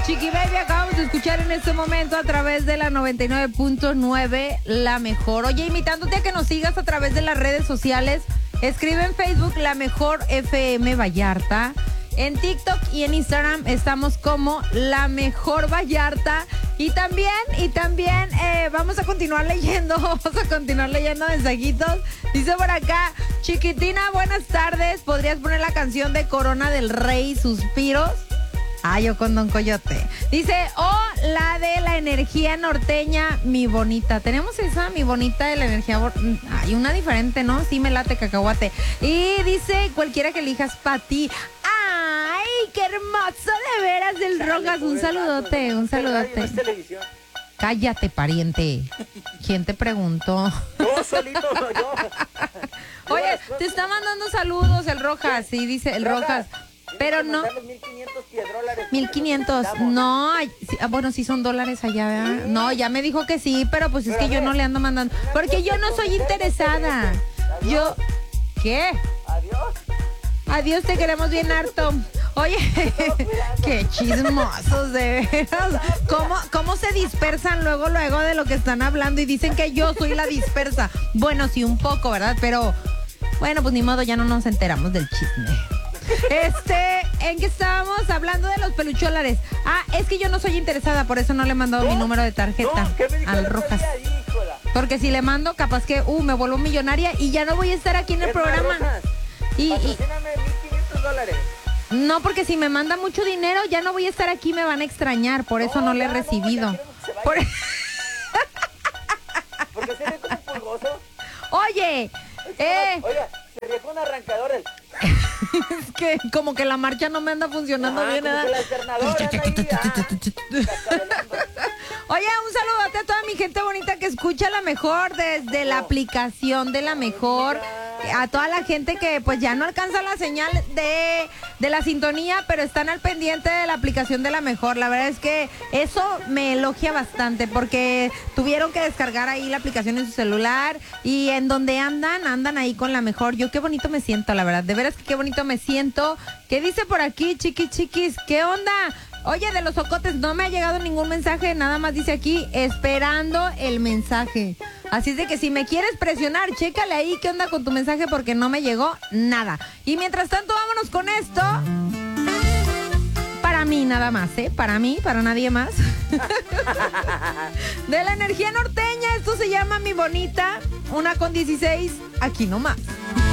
Chiqui Baby, acabamos de escuchar en este momento a través de la 99.9 La Mejor. Oye, invitándote a que nos sigas a través de las redes sociales. Escribe en Facebook La Mejor FM Vallarta. En TikTok y en Instagram estamos como La Mejor Vallarta. Y también vamos a continuar leyendo mensajitos. Dice por acá, Chiquitina, buenas tardes. ¿Podrías poner la canción de Corona del Rey, Suspiros? Ah, yo con Don Coyote. Dice, la de la energía norteña, mi bonita. Tenemos esa, mi bonita, de la energía. Hay una diferente, ¿no? Sí me late, cacahuate. Y dice, cualquiera que elijas para ti. ¡Ay, qué hermoso de veras del Rojas! Un saludote. Cállate, pariente. ¿Quién te preguntó? Yo solito, yo. Oye, te está mandando saludos el Rojas. Sí, dice el Rojas. Pero no. 1,500 piedrólares. 1,500. No, bueno, sí son dólares allá, ¿verdad? Sí. No, ya me dijo que sí, pero pues es que yo no le ando mandando. Porque yo no soy interesada. Yo. ¿Qué? Adiós, te queremos bien harto. Oye, qué chismosos, de veras. ¿Cómo se dispersan luego de lo que están hablando y dicen que yo soy la dispersa? Bueno, sí, un poco, ¿verdad? Pero, bueno, pues ni modo, ya no nos enteramos del chisme. ¿En qué estábamos? Hablando de los pelucholares. Ah, es que yo no soy interesada, por eso no le he mandado mi número de tarjeta al Rojas. Porque si le mando, capaz que, me vuelvo millonaria y ya no voy a estar aquí en el programa. Patrocíname $1,500. No, porque si me manda mucho dinero, ya no voy a estar aquí, me van a extrañar, por eso no le he recibido. Porque se ve como pulgoso. Oye, Oiga, se ve con arrancadores. Es que como que la marcha no me anda funcionando bien, como ¿verdad? que la alternadora Oye, un saludote a toda mi gente bonita que escucha La Mejor desde la aplicación de La Mejor. A toda la gente que pues ya no alcanza la señal de la sintonía, pero están al pendiente de la aplicación de La Mejor. La verdad es que eso me elogia bastante porque tuvieron que descargar ahí la aplicación en su celular y en donde andan ahí con La Mejor. Yo qué bonito me siento, la verdad. De veras que qué bonito me siento. ¿Qué dice por aquí, chiquis? ¿Qué onda? Oye, de los ocotes no me ha llegado ningún mensaje, nada más dice aquí, esperando el mensaje. Así es de que si me quieres presionar, chécale ahí qué onda con tu mensaje porque no me llegó nada. Y mientras tanto, vámonos con esto. Para mí nada más, Para mí, para nadie más. De la energía norteña, esto se llama Mi Bonita, 1:16, aquí nomás.